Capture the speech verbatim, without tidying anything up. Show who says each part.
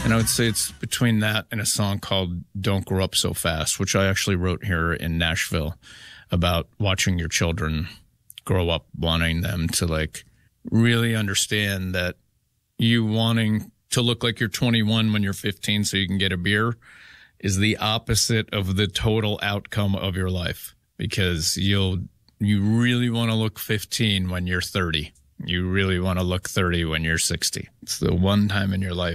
Speaker 1: And I would say it's between that and a song called Don't Grow Up So Fast, which I actually wrote here in Nashville about watching your children grow up, wanting them to like really understand that you wanting to look like you're twenty-one when you're fifteen so you can get a beer is the opposite of the total outcome of your life, because you'll you really want to look fifteen when you're thirty. You really want to look thirty when you're sixty. It's the one time in your life